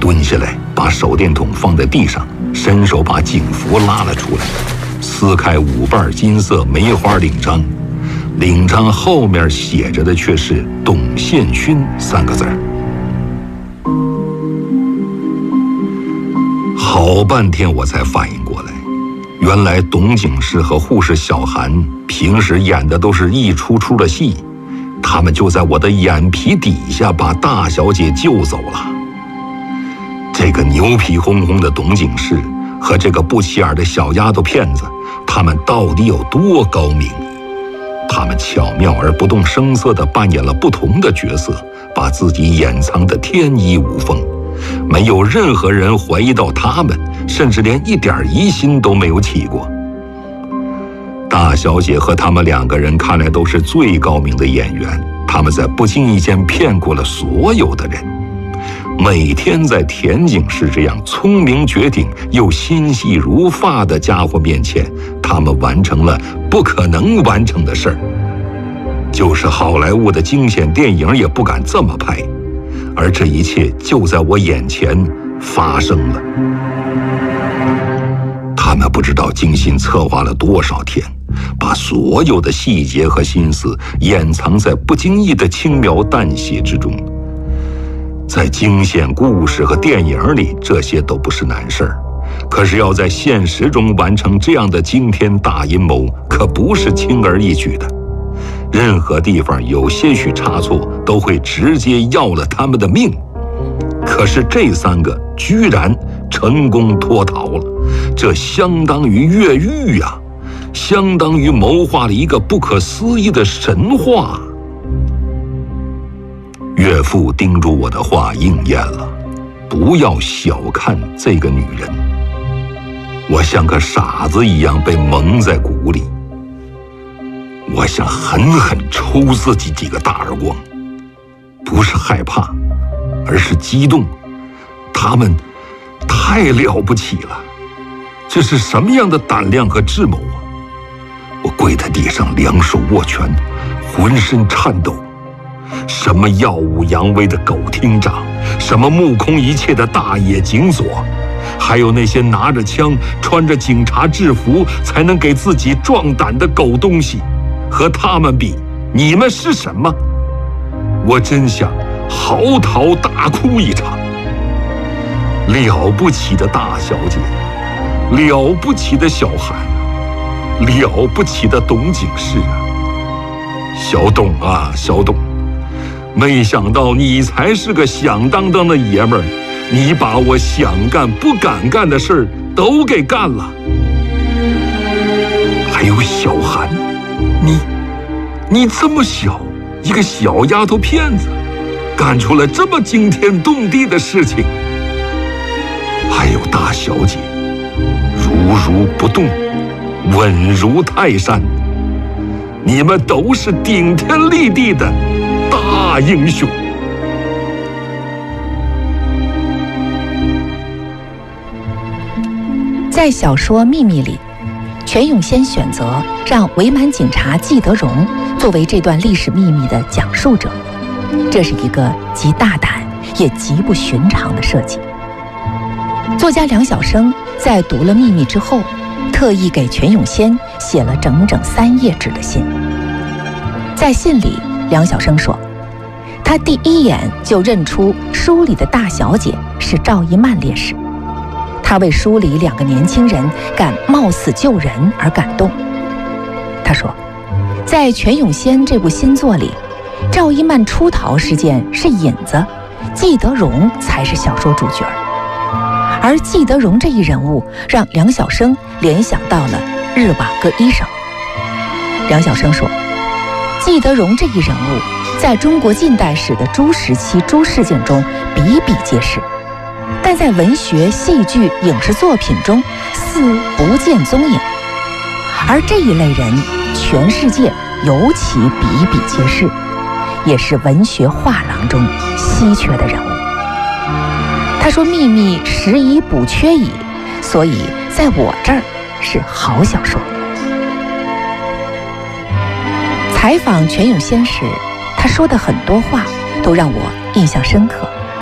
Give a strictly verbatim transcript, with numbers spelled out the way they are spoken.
蹲下来，把手电筒放在地上，伸手把警服拉了出来，撕开五瓣金色梅花领章，领章后面写着的却是董宪勋三个字儿。好半天我才反应过来，原来董警士和护士小韩平时演的都是一出出的戏，他们就在我的眼皮底下把大小姐救走了。这个牛皮哄哄的董警士和这个不起眼的小丫头骗子，他们到底有多高明？他们巧妙而不动声色地扮演了不同的角色，把自己掩藏得天衣无缝，没有任何人怀疑到他们，甚至连一点疑心都没有起过。大小姐和他们两个人看来都是最高明的演员，他们在不经意间骗过了所有的人。每天在田警士这样聪明绝顶又心细如发的家伙面前，他们完成了不可能完成的事儿，就是好莱坞的惊险电影也不敢这么拍，而这一切就在我眼前发生了。他们不知道精心策划了多少天，把所有的细节和心思掩藏在不经意的轻描淡写之中。在惊险故事和电影里，这些都不是难事儿，可是要在现实中完成这样的惊天大阴谋，可不是轻而易举的。任何地方有些许差错，都会直接要了他们的命。可是这三个居然成功脱逃了，这相当于越狱呀、啊，相当于谋划了一个不可思议的神话。岳父叮嘱我的话应验了，不要小看这个女人。我像个傻子一样被蒙在鼓里，我想狠狠抽自己几个大耳光，不是害怕，而是激动。他们太了不起了，这是什么样的胆量和智谋啊！我跪在地上，两手握拳，浑身颤抖。什么耀武扬威的狗厅长，什么目空一切的大野警佐，还有那些拿着枪穿着警察制服才能给自己壮胆的狗东西，和他们比，你们是什么？我真想嚎啕大哭一场。了不起的大小姐，了不起的小韩，了不起的董警士啊！小董啊，小董，没想到你才是个响当当的爷们儿，你把我想干不敢干的事儿都给干了。还有小韩，你你这么小一个小丫头片子，干出了这么惊天动地的事情。还有大小姐，如如不动，稳如泰山，你们都是顶天立地的大英雄。 在小说《秘密》里，全永先选择让伪满警察季德荣作为这段历史秘密的讲述者，这是一个极大胆也极不寻常的设计。作家梁晓声在读了《秘密》之后，特意给全永先写了整整三页纸的信。在信里，梁晓声说，他第一眼就认出书里的大小姐是赵一曼烈士，他为书里两个年轻人敢冒死救人而感动。他说，在全永先这部新作里，赵一曼出逃事件是引子，季德荣才是小说主角。而季德荣这一人物让梁晓声联想到了日瓦戈医生。梁晓声说，季德荣这一人物在中国近代史的诸时期诸事件中比比皆是，但在文学、戏剧、影视作品中似不见踪影。而这一类人，全世界尤其比比皆是，也是文学画廊中稀缺的人物。他说，秘密实已补缺矣，所以在我这儿是好小说。采访全永先时，他说的很多话都让我印象深刻。